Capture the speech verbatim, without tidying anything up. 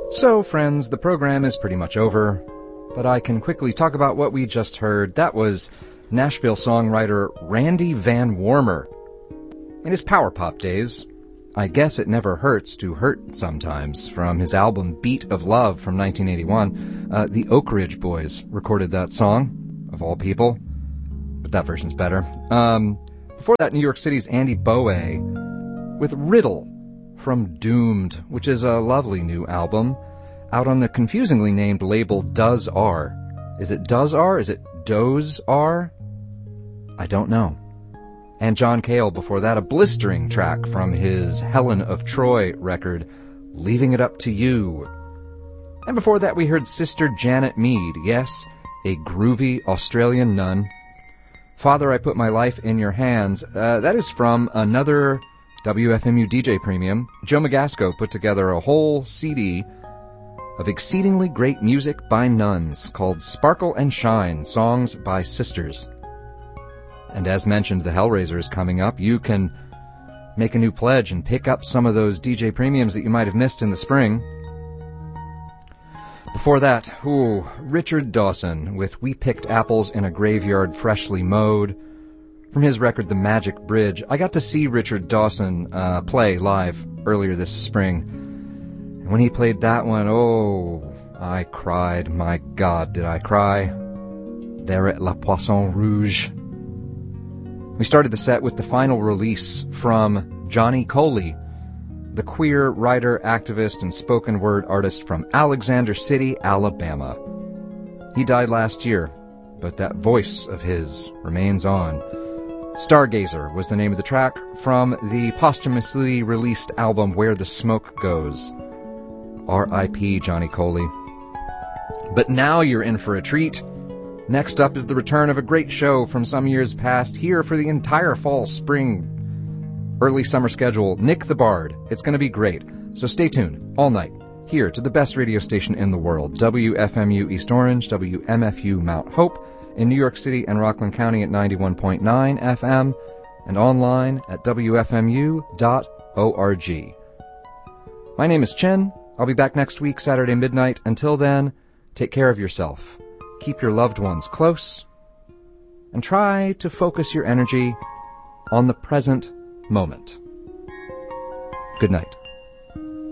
So, friends, the program is pretty much over, but I can quickly talk about what we just heard. That was Nashville songwriter Randy Van Warmer. In his power pop days, I guess it never hurts to hurt sometimes, from his album Beat of Love from nineteen eighty-one. Uh, the Oak Ridge Boys recorded that song, of all people, but that version's better. Um, before that, New York City's Andy Bowie with Riddle from Doomed, which is a lovely new album, out on the confusingly named label Does R. Is it Does R? Is it Doze R? I don't know. And John Cale before that, a blistering track from his Helen of Troy record, Leaving It Up to You. And before that we heard Sister Janet Mead, yes, a groovy Australian nun. Father, I Put My Life in Your Hands. Uh, that is from another W F M U D J Premium. Joe Magasco put together a whole C D of exceedingly great music by nuns called Sparkle and Shine, Songs by Sisters. And as mentioned, the Hellraiser is coming up. You can make a new pledge and pick up some of those D J Premiums that you might have missed in the spring. Before that, ooh, Richard Dawson with We Picked Apples in a Graveyard Freshly Mowed. From his record, The Magic Bridge. I got to see Richard Dawson uh, play live earlier this spring. And when he played that one, oh, I cried. My God, did I cry. There at La Poisson Rouge. We started the set with the final release from Johnny Coley, the queer writer, activist, and spoken word artist from Alexander City, Alabama. He died last year, but that voice of his remains on. Stargazer was the name of the track from the posthumously released album Where the Smoke Goes. R I P Johnny Coley. But now you're in for a treat. Next up is the return of a great show from some years past, here for the entire fall, spring, early summer schedule, Nick the Bard. It's going to be great. So stay tuned all night here to the best radio station in the world, W F M U East Orange, W M F U Mount Hope, in New York City and Rockland County at ninety-one point nine F M, and online at W F M U dot org. My name is Chin. I'll be back next week, Saturday midnight. Until then, take care of yourself. Keep your loved ones close, and try to focus your energy on the present moment. Good night.